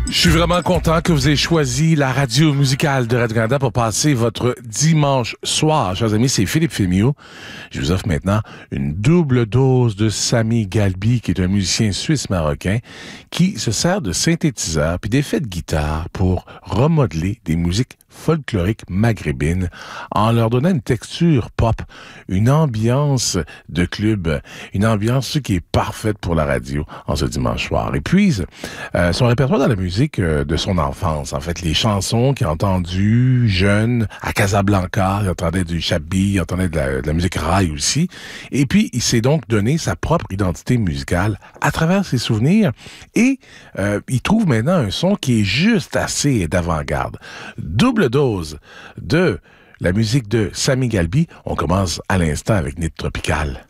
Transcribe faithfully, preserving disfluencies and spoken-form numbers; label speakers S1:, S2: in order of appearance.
S1: Je suis vraiment content que vous ayez choisi la radio musicale de Radio-Canada pour passer votre dimanche soir. Chers amis, c'est Philippe Fémiot. Je vous offre maintenant une double dose de Sami Galbi, qui est un musicien suisse-marocain qui se sert de synthétiseurs puis d'effets de guitare pour remodeler des musiques folkloriques maghrébines en leur donnant une texture pop, une ambiance de club, une ambiance qui est parfaite pour la radio en ce dimanche soir. Et puis, euh, son répertoire dans la musique euh, de son enfance, en fait, les chansons qu'il a entendues jeune à Casablanca, il entendait du chabbi, il entendait de la, de la musique raï aussi. Et puis, il s'est donc donné sa propre identité musicale à travers ses souvenirs et euh, il trouve maintenant un son qui est juste assez d'avant-garde. Double dose de la musique de Sami Galbi. On commence à l'instant avec Nid Tropical.